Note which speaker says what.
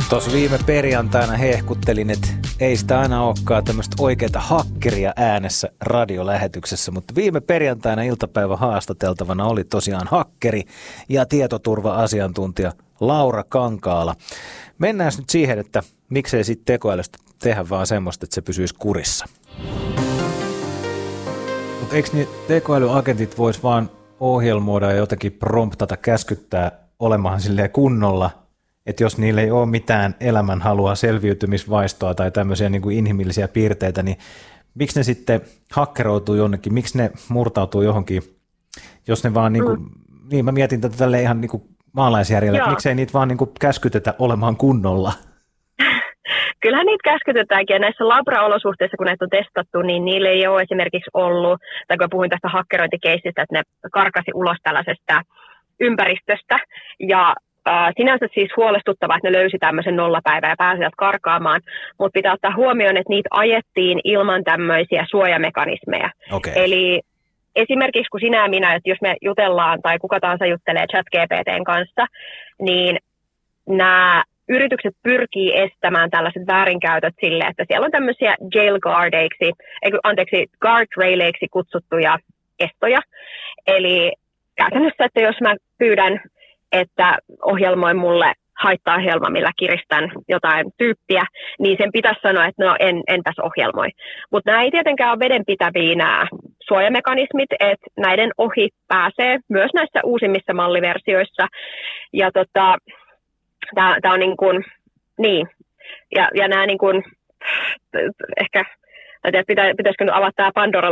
Speaker 1: Tuossa viime perjantaina hehkuttelin, että ei sitä aina olekaan tämmöistä oikeaa hakkeria äänessä radiolähetyksessä, mutta viime perjantaina iltapäivän haastateltavana oli tosiaan hakkeri ja tietoturva-asiantuntija Laura Kankaala. Mennään nyt siihen, että miksei sitten tekoälystä tehdä vaan semmoista, että se pysyisi kurissa. Mutta eikö niin tekoälyagentit vois vaan ohjelmoida ja jotenkin promptata, käskyttää olemahan silleen kunnolla, että jos niillä ei ole mitään elämänhalua, selviytymisvaistoa tai tämmöisiä niin kuin inhimillisiä piirteitä, niin miksi ne sitten hakkeroituu jonnekin, miksi ne murtautuu johonkin, jos ne vaan, niin mä mietin tätä tälleen ihan niin kuin maalaisjärjellä, että miksei niitä vaan niin kuin käskytetä olemaan kunnolla?
Speaker 2: Kyllähän niitä käskytetäänkin, ja näissä labra-olosuhteissa, kun näitä on testattu, niin niille ei ole esimerkiksi ollut, tai kun puhuin tästä hakkerointikeisistä, että ne karkasi ulos tällaisesta ympäristöstä, ja sinänsä siis huolestuttavaa, että ne löysi tämmöisen nollapäivän ja pääsivät karkaamaan, mutta pitää ottaa huomioon, että niitä ajettiin ilman tämmöisiä suojamekanismeja.
Speaker 1: Okay.
Speaker 2: Eli esimerkiksi kun sinä ja minä, että jos me jutellaan tai kuka tahansa juttelee ChatGPT:n kanssa, niin nämä yritykset pyrkii estämään tällaiset väärinkäytöt sille, että siellä on tämmöisiä guardraileiksi kutsuttuja estoja. Eli käytännössä, että jos mä pyydän, että ohjelmoi mulle haittaohjelma, millä kiristän jotain tyyppiä, niin sen pitäisi sanoa, että no enpäs ohjelmoi. Mutta nämä ei tietenkään ole vedenpitäviä nämä suojamekanismit, että näiden ohi pääsee myös näissä uusimmissa malliversioissa. Ja tämä on niin kuin, niin, ja nämä niin kuin, ehkä, pitäisikö nyt avata tämä Pandoran